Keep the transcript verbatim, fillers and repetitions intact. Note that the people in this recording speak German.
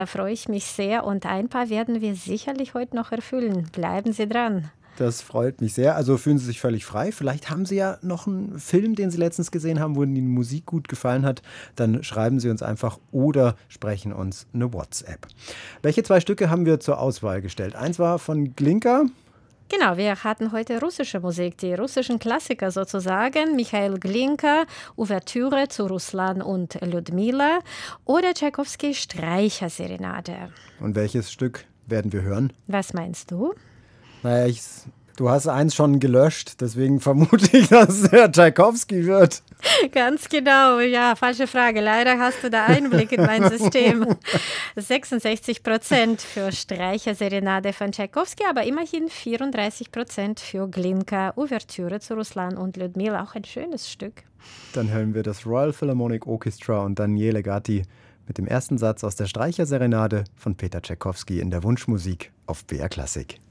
Da freue ich mich sehr und ein paar werden wir sicherlich heute noch erfüllen. Bleiben Sie dran. Das freut mich sehr. Also fühlen Sie sich völlig frei. Vielleicht haben Sie ja noch einen Film, den Sie letztens gesehen haben, wo Ihnen die Musik gut gefallen hat. Dann schreiben Sie uns einfach oder sprechen uns eine WhatsApp. Welche zwei Stücke haben wir zur Auswahl gestellt? Eins war von Glinka. Genau, wir hatten heute russische Musik, die russischen Klassiker sozusagen. Michail Glinka, Ouvertüre zu Ruslan und Ljudmila oder Tschaikowski Streicherserenade. Und welches Stück werden wir hören? Was meinst du? Naja, ich, du hast eins schon gelöscht, deswegen vermute ich, dass es der Tschaikowski wird. Ganz genau, ja, falsche Frage. Leider hast du da Einblick in mein System. sechsundsechzig Prozent für Streicherserenade von Tschaikowski, aber immerhin vierunddreißig Prozent für Glinka, Ouvertüre zu Ruslan und Ljudmila. Auch ein schönes Stück. Dann hören wir das Royal Philharmonic Orchestra und Daniele Gatti mit dem ersten Satz aus der Streicherserenade von Peter Tschaikowski in der Wunschmusik auf B R Klassik.